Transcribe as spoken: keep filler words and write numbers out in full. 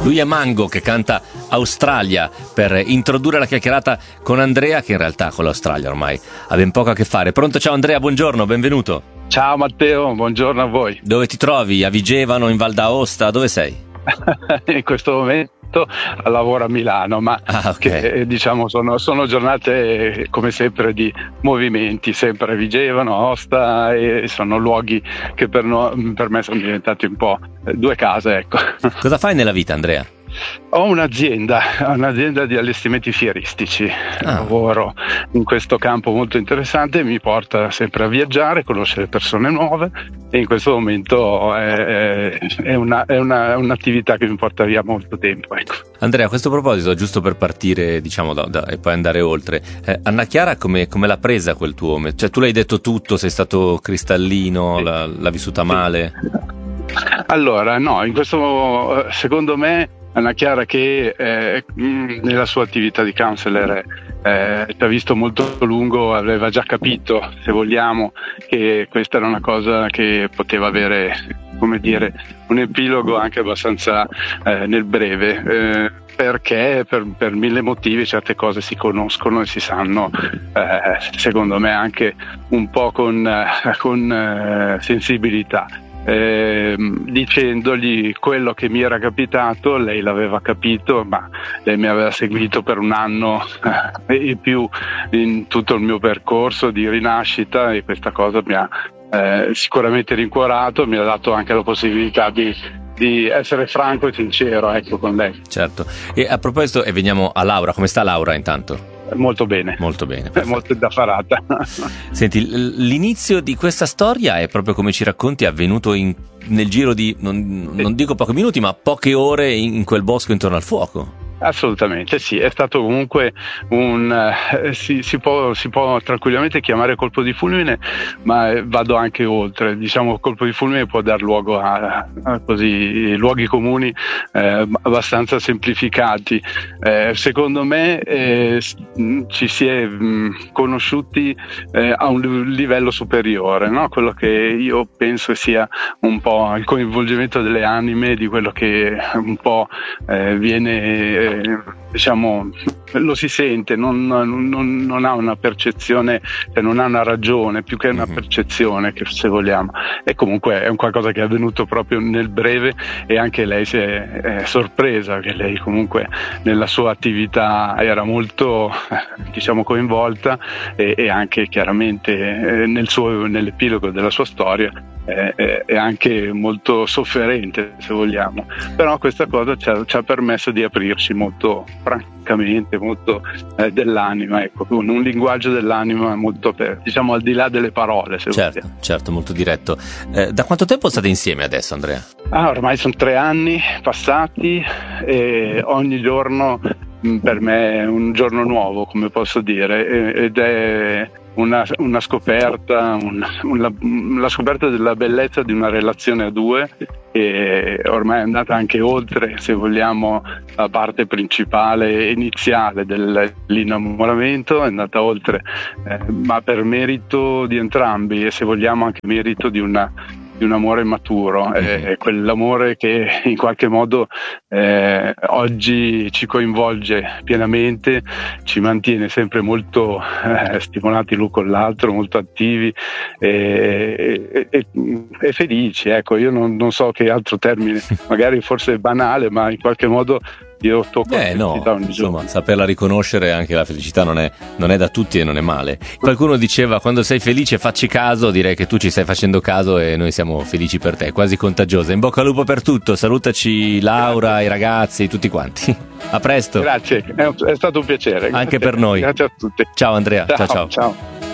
Lui è Mango, che canta Australia, per introdurre la chiacchierata con Andrea, che in realtà con l'Australia ormai ha ben poco a che fare. Pronto? Ciao Andrea, buongiorno, benvenuto. Ciao Matteo, buongiorno a voi. Dove ti trovi? A Vigevano, in Val d'Aosta? Dove sei? In questo momento lavoro a Milano, ma ah, okay. che, diciamo sono, sono giornate come sempre di movimenti, sempre a Vigevano, Aosta, e sono luoghi che per, no, per me sono diventati un po' due case, ecco. Cosa fai nella vita, Andrea? Ho un'azienda, un'azienda di allestimenti fieristici, ah. lavoro in questo campo molto interessante, mi porta sempre a viaggiare, conoscere persone nuove, e in questo momento è, è, una, è una, un'attività che mi porta via molto tempo, ecco. Andrea, a questo proposito, giusto per partire diciamo da, da, e poi andare oltre, eh, Anna Chiara come, come l'ha presa quel tuo? Cioè tu l'hai detto tutto, sei stato cristallino, sì. l'ha, l'ha vissuta male? Allora no, in questo secondo me Anna Chiara, che eh, nella sua attività di counselor eh, ci ha visto molto lungo, aveva già capito, se vogliamo, che questa era una cosa che poteva avere, come dire, un epilogo anche abbastanza eh, nel breve, eh, perché per, per mille motivi certe cose si conoscono e si sanno, eh, secondo me anche un po' con, eh, con eh, sensibilità. Eh, dicendogli quello che mi era capitato, lei l'aveva capito, ma lei mi aveva seguito per un anno eh, e più in tutto il mio percorso di rinascita, e questa cosa mi ha eh, sicuramente rincuorato, mi ha dato anche la possibilità di di essere franco e sincero, ecco, con lei. Certo. E a proposito, e veniamo a Laura, come sta Laura intanto? Molto bene. Molto bene. È molto indaffarata. Senti, l'inizio di questa storia è proprio come ci racconti, è avvenuto in, nel giro di, non, non dico pochi minuti, ma poche ore in, in quel bosco intorno al fuoco. Assolutamente sì, è stato comunque un eh, si, si, può, si può tranquillamente chiamare colpo di fulmine, ma eh, vado anche oltre. Diciamo, colpo di fulmine può dar luogo a, a così luoghi comuni eh, abbastanza semplificati. Eh, secondo me eh, ci si è mh, conosciuti eh, a un livello superiore, no? Quello che io penso sia un po' il coinvolgimento delle anime, di quello che un po' eh, viene eh, diciamo, lo si sente, non, non, non ha una percezione, cioè non ha una ragione, più che una percezione, che se vogliamo. E comunque è un qualcosa che è avvenuto proprio nel breve, e anche lei si è, è sorpresa, che lei comunque nella sua attività era molto diciamo coinvolta, e, e anche chiaramente eh, nel suo, nell'epilogo della sua storia è, è anche molto sofferente, se vogliamo. Però questa cosa ci ha, ci ha permesso di aprirci molto francamente, molto eh, dell'anima, ecco, con un linguaggio dell'anima molto aperto, diciamo al di là delle parole, se certo, vogliamo. Certo, molto diretto. Eh, da quanto tempo state insieme adesso, Andrea? Ah, ormai sono tre anni passati, e ogni giorno per me è un giorno nuovo, come posso dire, ed è una, una scoperta, una, una, la scoperta della bellezza di una relazione a due, e ormai è andata anche oltre, se vogliamo, la parte principale iniziale dell'innamoramento, è andata oltre, eh, ma per merito di entrambi, e se vogliamo anche merito di una di un amore maturo, mm-hmm. è quell'amore che in qualche modo eh, oggi ci coinvolge pienamente, ci mantiene sempre molto eh, stimolati l'uno con l'altro, molto attivi e, e, e, e felici, ecco. Io non, non so che altro termine, magari forse banale, ma in qualche modo io tocco eh, la felicità no, ogni insomma, giorno. saperla riconoscere, anche la felicità non è, non è da tutti e non è male. Qualcuno diceva: quando sei felice facci caso. Direi che tu ci stai facendo caso e noi siamo felici per te, quasi contagiosa. In bocca al lupo per tutto, salutaci Laura, grazie. I ragazzi, tutti quanti. A presto. Grazie, è, è stato un piacere. Anche Grazie. per noi. Grazie a tutti. Ciao Andrea, ciao. ciao ciao, ciao.